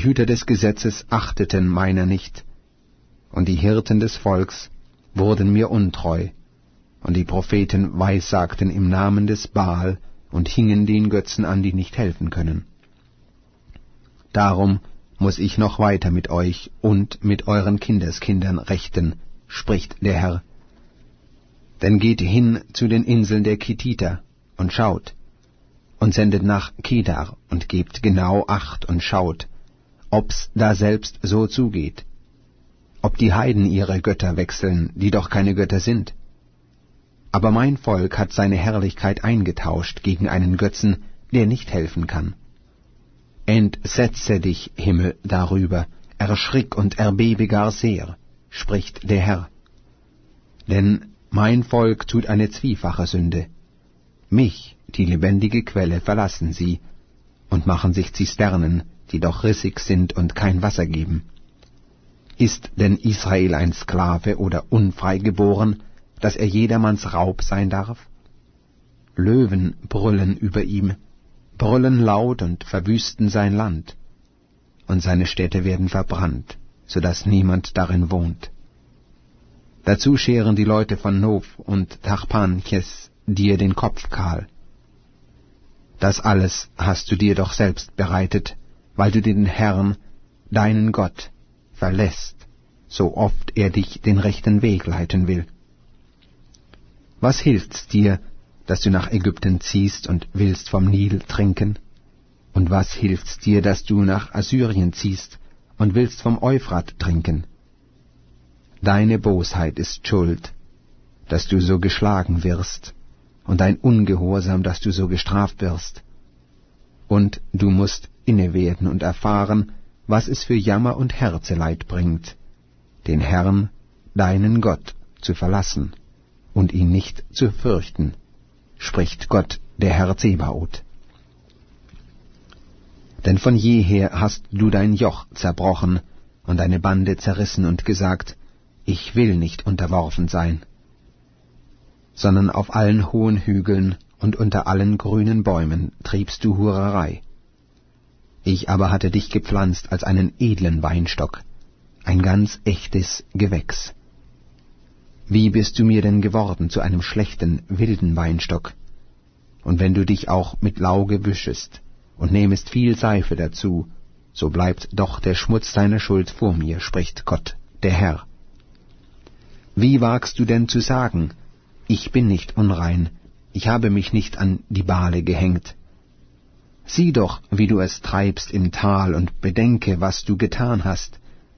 Hüter des Gesetzes achteten meiner nicht, und die Hirten des Volks wurden mir untreu, und die Propheten weissagten im Namen des Baal und hingen den Götzen an, die nicht helfen können. Darum muß ich noch weiter mit euch und mit euren Kindeskindern rechten, spricht der Herr. Denn geht hin zu den Inseln der Kittiter und schaut, und sendet nach Kedar und gebt genau Acht und schaut, ob's da selbst so zugeht, ob die Heiden ihre Götter wechseln, die doch keine Götter sind. Aber mein Volk hat seine Herrlichkeit eingetauscht gegen einen Götzen, der nicht helfen kann. Entsetze dich, Himmel, darüber, erschrick und erbebe gar sehr, spricht der Herr. Denn mein Volk tut eine zwiefache Sünde. Mich, die lebendige Quelle, verlassen sie und machen sich Zisternen, die doch rissig sind und kein Wasser geben. Ist denn Israel ein Sklave oder unfrei geboren, dass er jedermanns Raub sein darf? Löwen brüllen über ihm, brüllen laut und verwüsten sein Land, und seine Städte werden verbrannt, so dass niemand darin wohnt. Dazu scheren die Leute von Nof und Tachpanches dir den Kopf kahl. Das alles hast du dir doch selbst bereitet, weil du den Herrn, deinen Gott, verlässt, so oft er dich den rechten Weg leiten will. Was hilft's dir, dass du nach Ägypten ziehst und willst vom Nil trinken? Und was hilft's dir, dass du nach Assyrien ziehst und willst vom Euphrat trinken? Deine Bosheit ist schuld, dass du so geschlagen wirst, und dein Ungehorsam, dass du so gestraft wirst. Und du musst inne werden und erfahren, was es für Jammer und Herzeleid bringt, den Herrn, deinen Gott, zu verlassen und ihn nicht zu fürchten, spricht Gott, der Herr Zebaoth. Denn von jeher hast du dein Joch zerbrochen und deine Bande zerrissen und gesagt, ich will nicht unterworfen sein, sondern auf allen hohen Hügeln und unter allen grünen Bäumen triebst du Hurerei. Ich aber hatte dich gepflanzt als einen edlen Weinstock, ein ganz echtes Gewächs. Wie bist du mir denn geworden zu einem schlechten, wilden Weinstock? Und wenn du dich auch mit Lauge wischest und nehmest viel Seife dazu, so bleibt doch der Schmutz deiner Schuld vor mir, spricht Gott, der Herr. Wie wagst du denn zu sagen, ich bin nicht unrein, ich habe mich nicht an die Bale gehängt? Sieh doch, wie du es treibst im Tal, und bedenke, was du getan hast.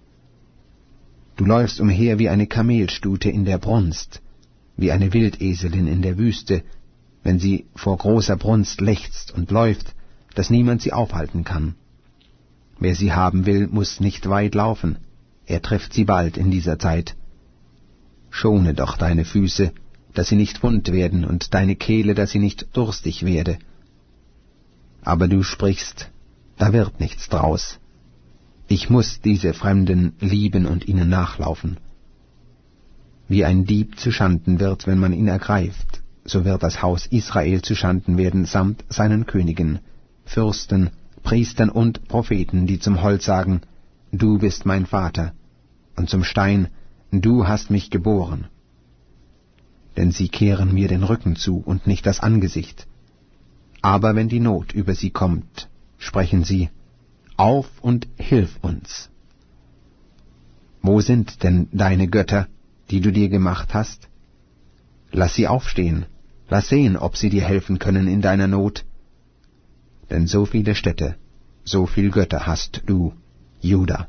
Du läufst umher wie eine Kamelstute in der Brunst, wie eine Wildeselin in der Wüste, wenn sie vor großer Brunst lechzt und läuft, dass niemand sie aufhalten kann. Wer sie haben will, muß nicht weit laufen, er trifft sie bald in dieser Zeit. Schone doch deine Füße, dass sie nicht wund werden, und deine Kehle, dass sie nicht durstig werde. Aber du sprichst, da wird nichts draus. Ich muß diese Fremden lieben und ihnen nachlaufen. Wie ein Dieb zuschanden wird, wenn man ihn ergreift, so wird das Haus Israel zuschanden werden samt seinen Königen, Fürsten, Priestern und Propheten, die zum Holz sagen, du bist mein Vater, und zum Stein, du hast mich geboren. Denn sie kehren mir den Rücken zu und nicht das Angesicht. Aber wenn die Not über sie kommt, sprechen sie, auf und hilf uns. Wo sind denn deine Götter, die du dir gemacht hast? Lass sie aufstehen, lass sehen, ob sie dir helfen können in deiner Not. Denn so viele Städte, so viel Götter hast du, Juda.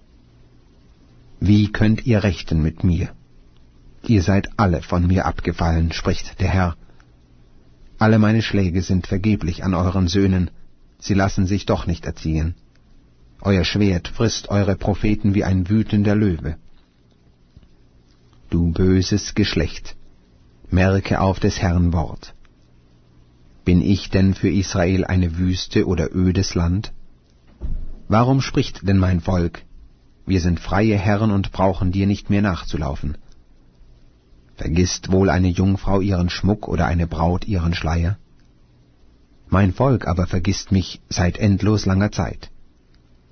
Wie könnt ihr rechten mit mir? Ihr seid alle von mir abgefallen, spricht der Herr. Alle meine Schläge sind vergeblich an euren Söhnen, sie lassen sich doch nicht erziehen. Euer Schwert frisst eure Propheten wie ein wütender Löwe. Du böses Geschlecht, merke auf des Herrn Wort. Bin ich denn für Israel eine Wüste oder ödes Land? Warum spricht denn mein Volk, wir sind freie Herren und brauchen dir nicht mehr nachzulaufen? Vergisst wohl eine Jungfrau ihren Schmuck oder eine Braut ihren Schleier? Mein Volk aber vergisst mich seit endlos langer Zeit.